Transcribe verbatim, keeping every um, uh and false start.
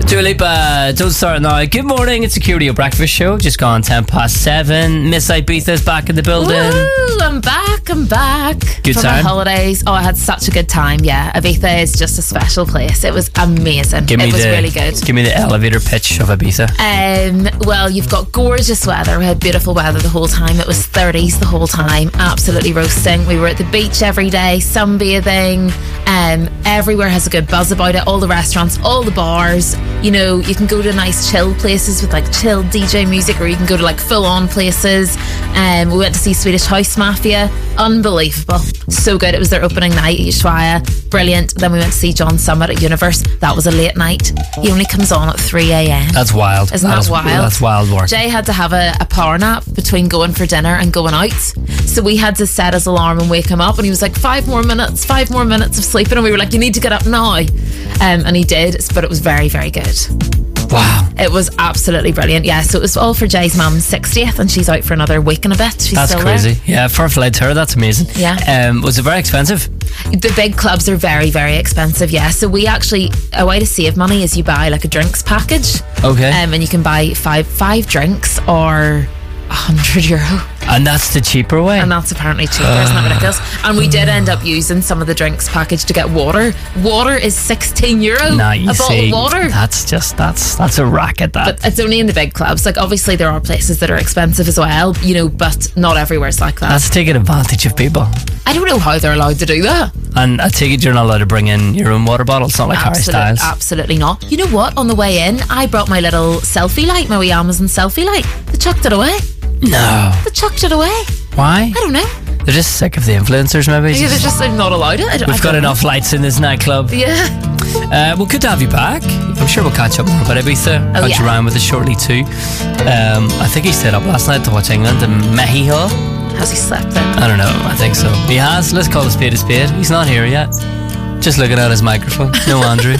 Dua Lipa, don't start now. Good morning, it's the Curio Breakfast Show. Just gone ten past seven. Miss Ibiza's back in the building. Woo, I'm back, I'm back. Good From time? my holidays. Oh, I had such a good time, yeah. Ibiza is just a special place. It was amazing. Give me it was the, really good. Give me the elevator pitch of Ibiza. Um, well, you've got gorgeous weather. We had beautiful weather the whole time. It was thirties the whole time. Absolutely roasting. We were at the beach every day, sunbathing. Um, everywhere has a good buzz about it. All the restaurants, all the bars. You know, you can go to nice chill places with like chill D J music, or you can go to like full on places. Um, we went to see Swedish House Mafia. Unbelievable. So good. It was their opening night at Ushuaia. Brilliant. Then we went to see John Summit at Universe. That was a late night. He only comes on at three a.m. That's wild. Isn't that, that is, wild? That's wild work. Jay had to have a, a power nap between going for dinner and going out. So we had to set his alarm and wake him up. And he was like, five more minutes, five more minutes of sleeping. And we were like, you need to get up now. Um, and he did. But it was very, very good. Wow. It was absolutely brilliant. Yeah, so it was all for Jay's mum's sixtieth, and she's out for another week and a bit. She's That's still crazy. there. Yeah, fair play to her. That's amazing. Yeah. Um, was it very expensive? The big clubs are very, very expensive, yeah. So we actually, a way to save money is you buy like a drinks package. Okay. Um, and you can buy five five drinks or a hundred euro. And that's the cheaper way. And that's apparently cheaper, isn't that ridiculous? And we did end up using some of the drinks package to get water. Water is sixteen euro. Nah, you a bottle see, of water. That's just, that's that's a racket, that. But it's only in the big clubs. Like, obviously there are places that are expensive as well, you know, but not everywhere's like that. That's taking advantage of people. I don't know how they're allowed to do that. And I take it you're not allowed to bring in your own water bottle. It's not like Harry Absolute- Styles. Absolutely not. You know what? On the way in, I brought my little selfie light, my wee Amazon selfie light. They chucked it away. No. They chucked it away. Why? I don't know. They're just sick of the influencers, maybe. Maybe they're just they're not allowed it. I don't, We've I got don't enough lights in this nightclub. know. Yeah. Uh, well, good to have you back. I'm sure we'll catch up more about Ibiza. Oh, Catch yeah. you around with us shortly too. Um, I think he stayed up last night to watch England in Mexico. Has he slept in? I don't know. I think so. He has. Let's call a spade a spade. He's not here yet. Just looking at his microphone. No Andrew.